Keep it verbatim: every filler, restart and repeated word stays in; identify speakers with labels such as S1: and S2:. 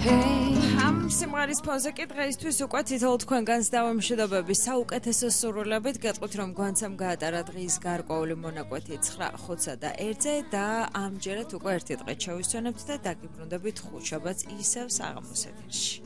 S1: ამ სიმღერის ფონზე კი დღეისთვის უკვე თითოეულ თქვენგანს დავემშვიდობები საუკეთესო სურვილებით. გეტყვით რომ გვანცემ გაატარა დღის გარკვეული მონაკვეთი ცხრა ხუთსა და ერთზე და ამჯერად უკვე ერთი დღე შევისვენებთ და დაგიბრუნდებით ხუთშაბათს ისევ საღამოს ეთერში.